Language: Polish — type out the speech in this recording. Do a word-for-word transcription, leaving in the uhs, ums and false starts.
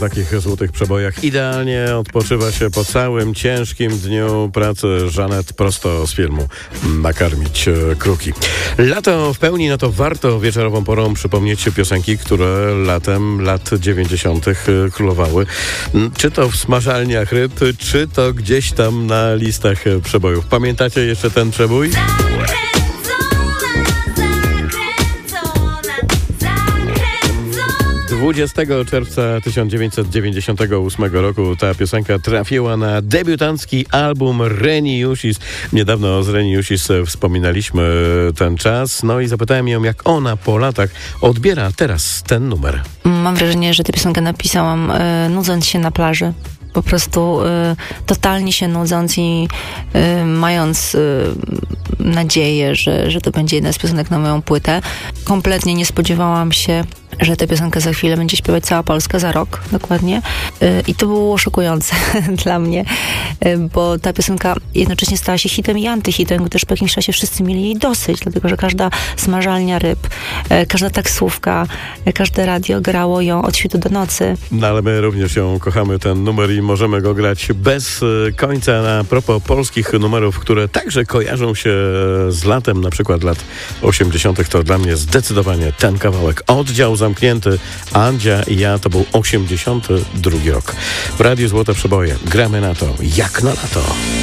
takich złotych przebojach idealnie odpoczywa się po całym ciężkim dniu pracy. Żanet prosto z filmu Nakarmić kruki. Lato w pełni, no to warto wieczorową porą przypomnieć się piosenki, które latem lat dziewięćdziesiątych królowały. Czy to w smażalniach ryb, czy to gdzieś tam na listach przebojów. Pamiętacie jeszcze ten przebój? dwudziestego czerwca tysiąc dziewięćset dziewięćdziesiątego ósmego roku ta piosenka trafiła na debiutancki album Reni-Jusis. Niedawno z Reni-Jusis wspominaliśmy ten czas, no i zapytałem ją, jak ona po latach odbiera teraz ten numer. Mam wrażenie, że tę piosenkę napisałam y, nudząc się na plaży. Po prostu y, totalnie się nudząc i y, mając y, nadzieję, że, że to będzie jedna z piosenek na moją płytę. Kompletnie nie spodziewałam się, że tę piosenkę za chwilę będzie śpiewać cała Polska, za rok dokładnie. Y, I to było szokujące dla mnie, y, bo ta piosenka jednocześnie stała się hitem i antyhitem, gdyż po jakimś czasie wszyscy mieli jej dosyć, dlatego że każda smażalnia ryb, y, każda taksówka, y, każde radio grało ją od świtu do nocy. No ale my również ją kochamy, ten numer, i możemy go grać bez końca. A propos polskich numerów, które także kojarzą się z latem, na przykład lat osiemdziesiątych, to dla mnie zdecydowanie ten kawałek. Oddział zamknięty, Andzia i ja, to był osiemdziesiąty drugi rok. W Radiu Złote Przeboje gramy na to, jak na lato.